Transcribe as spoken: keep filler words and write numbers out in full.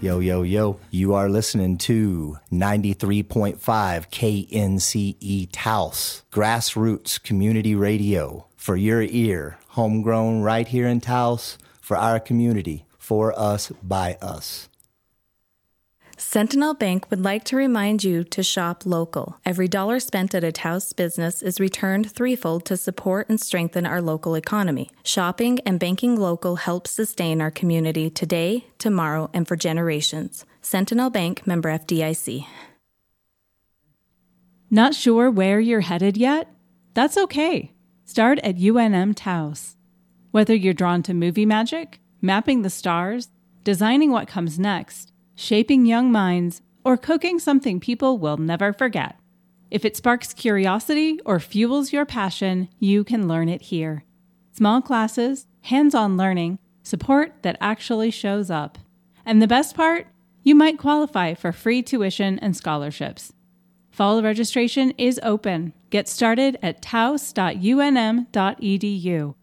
Yo, yo, yo. You are listening to ninety-three point five K N C E Taos, grassroots community radio for your ear, homegrown right here in Taos, for our community, for us, by us. Sentinel Bank would like to remind you to shop local. Every dollar spent at a Taos business is returned threefold to support and strengthen our local economy. Shopping and banking local helps sustain our community today, tomorrow, and for generations. Sentinel Bank, member F D I C. Not sure where you're headed yet? That's okay. Start at U N M Taos. Whether you're drawn to movie magic, mapping the stars, designing what comes next, shaping young minds, or cooking something people will never forget. If it sparks curiosity or fuels your passion, you can learn it here. Small classes, hands-on learning, support that actually shows up. And the best part? You might qualify for free tuition and scholarships. Fall registration is open. Get started at taos dot u n m dot e d u.